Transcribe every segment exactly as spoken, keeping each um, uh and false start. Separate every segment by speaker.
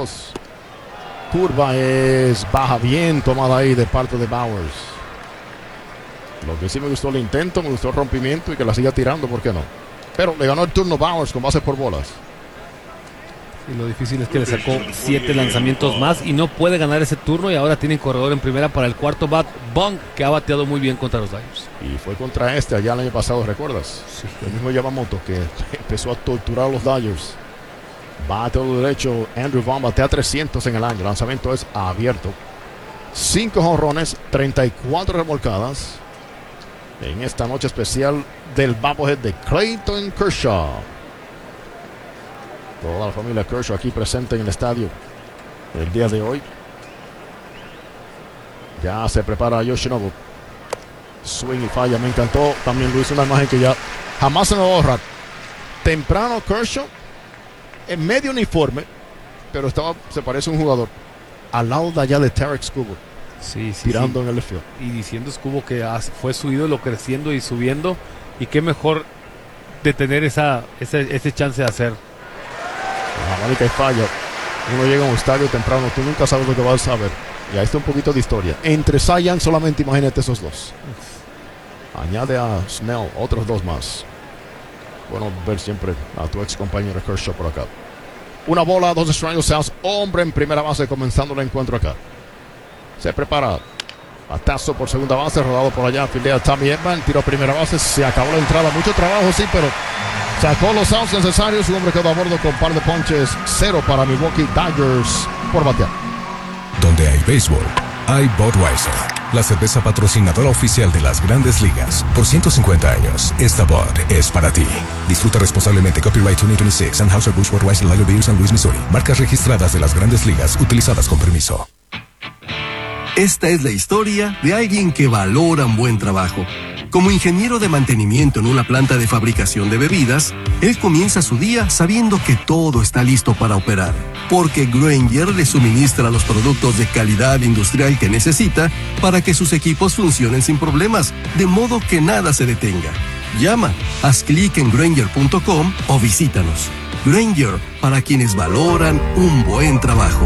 Speaker 1: dos. Curva es baja, bien tomada ahí de parte de Bauers. Lo que sí me gustó el intento, me gustó el rompimiento y que la siga tirando, ¿por qué no? Pero le ganó el turno Bauers con bases por bolas.
Speaker 2: Y lo difícil es que le sacó siete lanzamientos más y no puede ganar ese turno, y ahora tiene corredor en primera para el cuarto bat, Bong, que ha bateado muy bien contra los Dodgers.
Speaker 1: Y fue contra este allá el año pasado, ¿recuerdas?
Speaker 2: Sí.
Speaker 1: El mismo Yamamoto que empezó a torturar a los Dodgers. Bateo derecho, Andrew Vaughn batea trescientos en el año. El lanzamiento es abierto. cinco jonrones, treinta y cuatro remolcadas en esta noche especial del bobblehead de Clayton Kershaw. Toda la familia Kershaw aquí presente en el estadio el día de hoy. Ya se prepara Yoshinobu. Swing y falla, me encantó también, Luis, una imagen que ya jamás se me va a borrar. Temprano Kershaw en medio uniforme, pero estaba, se parece a un jugador al lado de allá de Tarek Skubal,
Speaker 2: sí, sí,
Speaker 1: tirando
Speaker 2: sí.
Speaker 1: en el left field.
Speaker 2: Y diciendo Skubal que fue su ídolo, creciendo y subiendo, y qué mejor de tener esa, ese, ese chance de hacer.
Speaker 1: La y falla. Uno llega a un estadio temprano, tú nunca sabes lo que vas a ver. Y ahí está un poquito de historia. Entre Cy Young, solamente imagínate esos dos. Añade a Snell otros dos más. Bueno, ver siempre a tu ex compañero Kershaw por acá. Una bola, dos extraños, seas hombre en primera base comenzando el encuentro acá. Se prepara. Batazo por segunda base, rodado por allá, fildea Tommy Edman, tiro a primera base, se acabó la entrada, mucho trabajo, sí, pero sacó los outs necesarios. Su hombre quedó a bordo con par de ponches. Cero para Milwaukee Dodgers por batear.
Speaker 3: Donde hay béisbol, hay Budweiser, la cerveza patrocinadora oficial de las Grandes Ligas. Por ciento cincuenta años, esta Bud es para ti. Disfruta responsablemente. Copyright dos mil veintiséis, Anheuser-Busch Budweiser Lager Beer, San Luis, Missouri. Marcas registradas de las Grandes Ligas, utilizadas con permiso.
Speaker 4: Esta es la historia de alguien que valora un buen trabajo. Como ingeniero de mantenimiento en una planta de fabricación de bebidas, él comienza su día sabiendo que todo está listo para operar, porque Grainger le suministra los productos de calidad industrial que necesita para que sus equipos funcionen sin problemas, de modo que nada se detenga. Llama, haz clic en Grainger punto com o visítanos. Grainger, para quienes valoran un buen trabajo.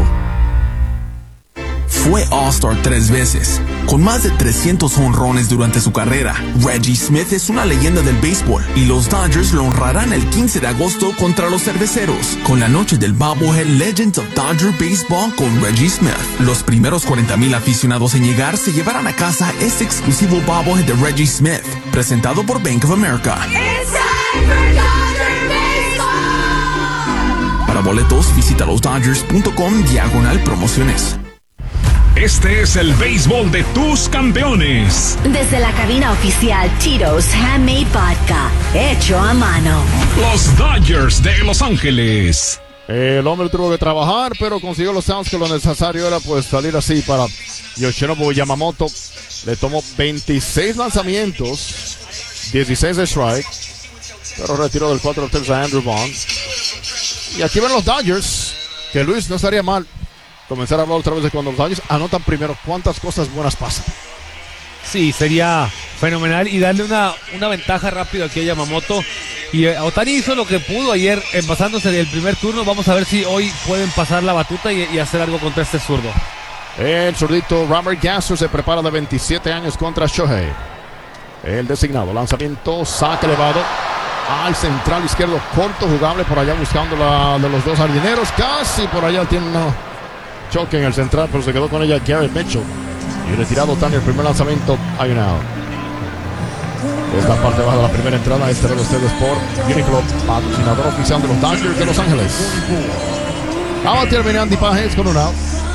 Speaker 5: Fue All-Star tres veces, con más de trescientos jonrones durante su carrera. Reggie Smith es una leyenda del béisbol y los Dodgers lo honrarán el quince de agosto contra los Cerveceros, con la noche del Bobblehead Legends of Dodger Baseball con Reggie Smith. Los primeros cuarenta mil aficionados en llegar se llevarán a casa este exclusivo Bobblehead de Reggie Smith, presentado por Bank of America.
Speaker 6: It's time for Dodger Baseball.
Speaker 5: Para boletos, visita los dodgers punto com diagonal promociones.
Speaker 7: Este es el béisbol de tus campeones.
Speaker 8: Desde la cabina oficial Tito's Handmade Vodka, hecho a mano.
Speaker 7: Los Dodgers de Los Ángeles.
Speaker 1: El hombre tuvo que trabajar, pero consiguió los outs, que lo necesario era pues salir así para Yoshinobu Yamamoto. Le tomó veintiséis lanzamientos, dieciséis de strike, pero retiró del cuatro tres a Andrew Vaughn. Y aquí ven los Dodgers, que Luis no estaría mal comenzar a hablar otra vez de cuando los Dodgers anotan primero. ¿Cuántas cosas buenas pasan?
Speaker 2: Sí, sería fenomenal y darle una, una ventaja rápido aquí a Yamamoto. Y eh, Ohtani hizo lo que pudo ayer en pasándose el primer turno. Vamos a ver si hoy pueden pasar la batuta y, y hacer algo contra este zurdo.
Speaker 1: El zurdito Robert Gasser se prepara, de veintisiete años, contra Shohei. El designado, lanzamiento, saque elevado al central izquierdo, corto, jugable por allá, buscando la de los dos jardineros. Casi por allá tiene una choque en el central, pero se quedó con ella Garrett Mitchell. Y retirado Ohtani, el primer lanzamiento, hay un out. Esta parte baja de la primera entrada, este de ustedes por Uniqlo, patrocinador oficial de los Dodgers de Los Ángeles. Va a terminar Andy Pages con un out.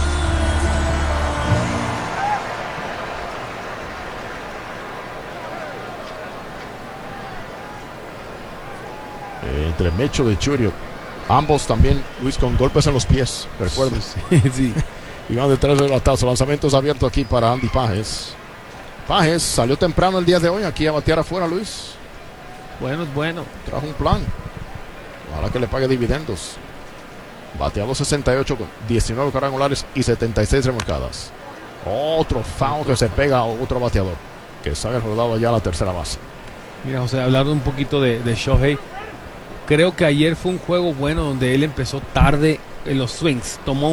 Speaker 1: Entre Mitchell y Churio, ambos también, Luis, con golpes en los pies, recuerden.
Speaker 2: Sí, sí.
Speaker 1: Y van detrás del batazo. Lanzamientos abiertos aquí para Andy Pages. Pages salió temprano el día de hoy aquí a batear afuera, Luis.
Speaker 2: Bueno, es bueno.
Speaker 1: Trajo un plan. Ojalá que le pague dividendos. Bateado sesenta y ocho con diecinueve cuadrangulares y setenta y seis remolcadas. Otro foul que se pega a otro bateador, que sale rodado ya a la tercera base.
Speaker 2: Mira, José, hablando un poquito de, de Shohei, creo que ayer fue un juego bueno donde él empezó tarde en los swings. Tomó